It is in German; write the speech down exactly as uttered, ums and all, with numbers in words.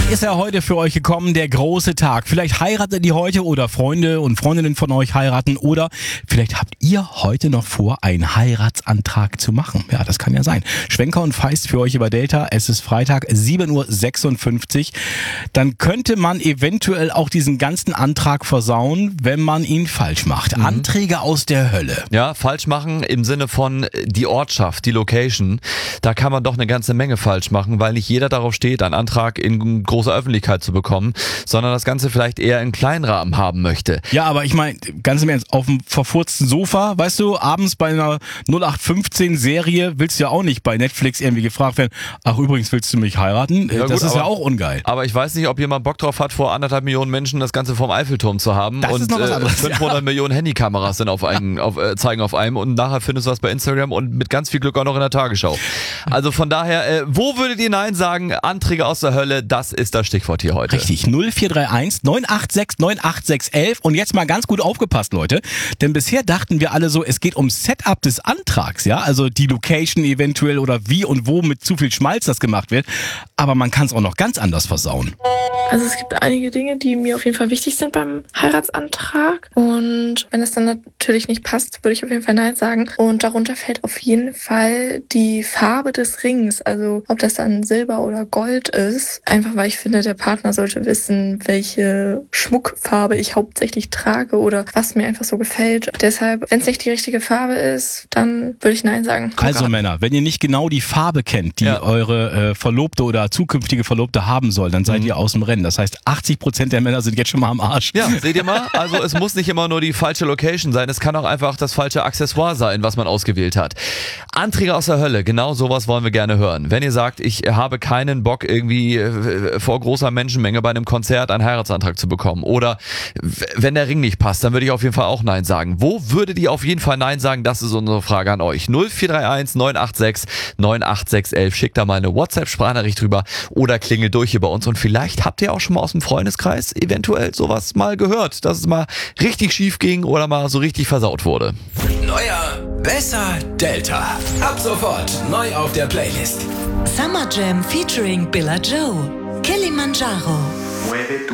ist ja heute für euch gekommen, der große Tag. Vielleicht heiratet ihr heute oder Freunde und Freundinnen von euch heiraten oder vielleicht habt ihr heute noch vor, einen Heiratsantrag zu machen. Ja, das kann ja sein. Schwenker und Feist für euch über Delta. Es ist Freitag, sieben Uhr sechsundfünfzig. Dann könnte man eventuell auch diesen ganzen Antrag versauen, wenn man ihn falsch macht. Mhm. Anträge aus der Hölle. Ja, falsch machen im Sinne von die Ortschaft, die Location. Da kann man doch eine ganze Menge falsch machen, weil nicht jeder darauf steht, einen Antrag in großer Öffentlichkeit zu bekommen, sondern das Ganze vielleicht eher im Kleinrahmen haben möchte. Ja, aber ich meine, ganz im Ernst, auf dem verfurzten Sofa, weißt du, abends bei einer null acht fünfzehn Serie willst du ja auch nicht bei Netflix irgendwie gefragt werden, ach übrigens, willst du mich heiraten? Ja, das gut, ist aber, ja auch ungeil. Aber ich weiß nicht, ob jemand Bock drauf hat, vor anderthalb Millionen Menschen das Ganze vom Eiffelturm zu haben das und ist noch was anderes, äh, fünfhundert ja. Millionen Handykameras dann auf einen, auf, äh, zeigen auf einem und nachher findest du was bei Instagram und mit ganz viel Glück auch noch in der Tagesschau. Also von daher, äh, wo würdet ihr Nein sagen? Anträge aus der Hölle, das ist das Stichwort hier heute. Richtig, null vier drei eins neun acht sechs neun acht sechs elf und jetzt mal ganz gut aufgepasst, Leute, denn bisher dachten wir alle so, es geht ums Setup des Antrags, ja, also die Location eventuell oder wie und wo mit zu viel Schmalz das gemacht wird, aber man kann es auch noch ganz anders versauen. Also es gibt einige Dinge, die mir auf jeden Fall wichtig sind beim Heiratsantrag und wenn es dann natürlich nicht passt, würde ich auf jeden Fall Nein sagen und darunter fällt auf jeden Fall die Farbe des Rings, also ob das dann Silber oder Gold ist, einfach weil ich finde, der Partner sollte wissen, welche Schmuckfarbe ich hauptsächlich trage oder was mir einfach so gefällt. Deshalb, wenn es nicht die richtige Farbe ist, dann würde ich Nein sagen. Also Männer, wenn ihr nicht genau die Farbe kennt, die ja. eure äh, Verlobte oder zukünftige Verlobte haben soll, dann seid mhm. ihr aus dem Rennen. Das heißt, achtzig Prozent der Männer sind jetzt schon mal am Arsch. Ja, seht ihr mal? Also es muss nicht immer nur die falsche Location sein, es kann auch einfach das falsche Accessoire sein, was man ausgewählt hat. Anträge aus der Hölle, genau sowas wollen wir gerne hören. Wenn ihr sagt, ich habe keinen Bock irgendwie äh, vor großer Menschenmenge bei einem Konzert einen Heiratsantrag zu bekommen oder w- wenn der Ring nicht passt, dann würde ich auf jeden Fall auch Nein sagen. Wo würdet ihr auf jeden Fall Nein sagen? Das ist unsere Frage an euch. null vier drei eins neun acht sechs neun acht sechs elf. Schickt da mal eine WhatsApp-Sprachnachricht rüber oder klingelt durch hier bei uns und vielleicht habt ihr auch schon mal aus dem Freundeskreis eventuell sowas mal gehört, dass es mal richtig schief ging oder mal so richtig versaut wurde. Neuer, besser, Delta. Ab sofort neu auf der Playlist. Summer Jam featuring Billa Joe. Kilimanjaro.